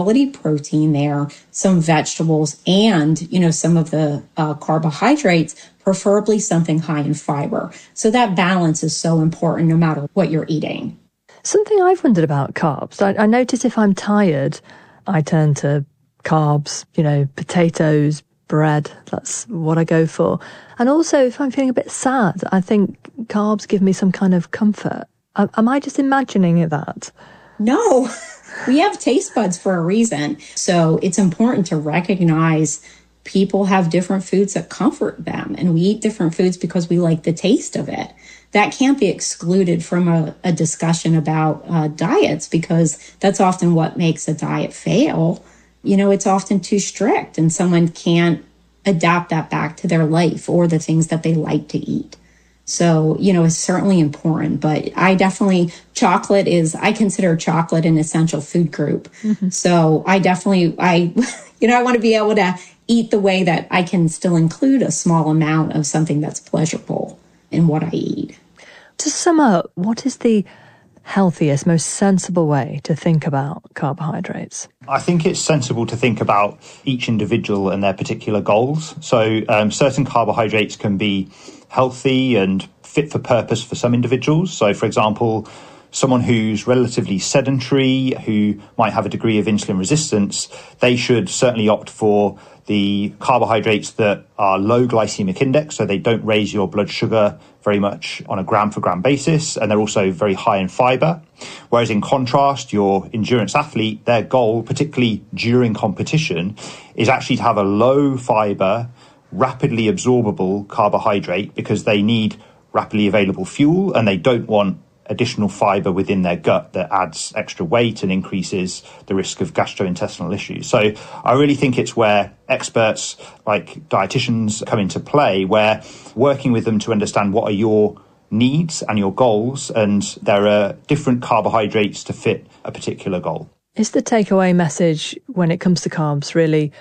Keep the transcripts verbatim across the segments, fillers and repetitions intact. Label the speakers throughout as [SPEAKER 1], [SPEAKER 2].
[SPEAKER 1] quality protein there, some vegetables, and, you know, some of the uh, carbohydrates, preferably something high in fiber. So that balance is so important no matter what you're eating.
[SPEAKER 2] Something I've wondered about carbs, I, I notice if I'm tired, I turn to carbs, you know, potatoes, bread, that's what I go for. And also if I'm feeling a bit sad, I think carbs give me some kind of comfort. Am I just imagining that?
[SPEAKER 1] No, we have taste buds for a reason. So it's important to recognize people have different foods that comfort them, and we eat different foods because we like the taste of it. That can't be excluded from a, a discussion about uh, diets, because that's often what makes a diet fail. You know, it's often too strict and someone can't adapt that back to their life or the things that they like to eat. So, you know, it's certainly important, but I definitely, chocolate is, I consider chocolate an essential food group. Mm-hmm. So I definitely, I, you know, I want to be able to eat the way that I can still include a small amount of something that's pleasurable in what I eat.
[SPEAKER 2] To sum up, what is the healthiest, most sensible way to think about carbohydrates?
[SPEAKER 3] I think it's sensible to think about each individual and their particular goals. So um, certain carbohydrates can be healthy and fit for purpose for some individuals. So, for example, someone who's relatively sedentary, who might have a degree of insulin resistance, they should certainly opt for the carbohydrates that are low glycemic index, so they don't raise your blood sugar very much on a gram for gram basis, and they're also very high in fiber. Whereas in contrast, your endurance athlete, their goal, particularly during competition, is actually to have a low fiber, rapidly absorbable carbohydrate, because they need rapidly available fuel and they don't want additional fiber within their gut that adds extra weight and increases the risk of gastrointestinal issues. So I really think it's where experts like dietitians come into play, where working with them to understand what are your needs and your goals, and there are different carbohydrates to fit a particular goal.
[SPEAKER 2] Is the takeaway message when it comes to carbs really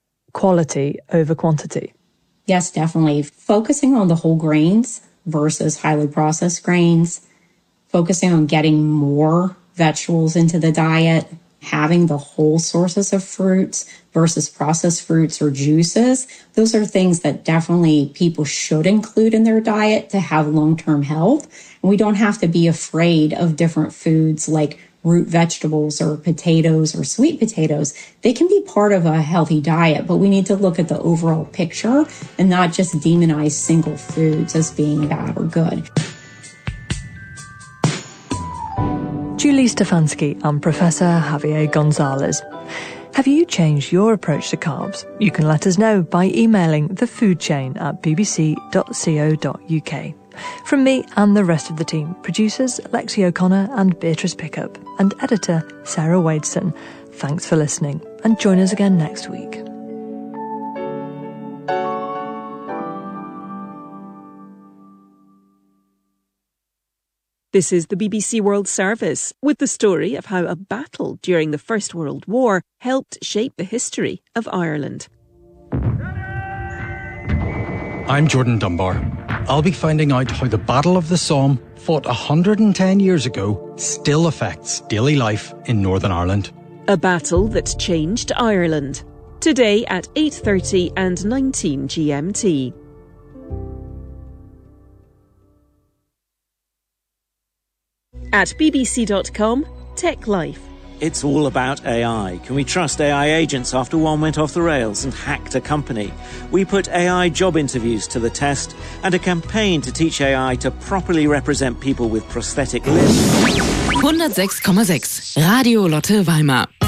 [SPEAKER 2] quality over quantity?
[SPEAKER 1] Yes, definitely. Focusing on the whole grains versus highly processed grains, focusing on getting more vegetables into the diet, having the whole sources of fruits versus processed fruits or juices. Those are things that definitely people should include in their diet to have long-term health. And we don't have to be afraid of different foods like root vegetables or potatoes or sweet potatoes. They can be part of a healthy diet, but we need to look at the overall picture and not just demonize single foods as being bad or good.
[SPEAKER 2] Julie Stefanski and Professor Javier Gonzalez. Have you changed your approach to carbs? You can let us know by emailing thefoodchain at b b c dot co dot u k. From me and the rest of the team, producers Lexi O'Connor and Beatrice Pickup, and editor Sarah Wadeson, thanks for listening, and join us again next week.
[SPEAKER 4] This is the B B C World Service, with the story of how a battle during the First World War helped shape the history of Ireland.
[SPEAKER 5] I'm Jordan Dunbar. I'll be finding out how the Battle of the Somme, fought one hundred ten years ago, still affects daily life in Northern Ireland.
[SPEAKER 4] A battle that changed Ireland. Today at eight thirty and nineteen G M T. At b b c dot com, Tech Life.
[SPEAKER 6] It's all about A I. Can we trust A I agents after one went off the rails and hacked a company? We put A I job interviews to the test, and a campaign to teach A I to properly represent people with prosthetic limbs.
[SPEAKER 7] hundertsechs Komma sechs Radio Lotte Weimar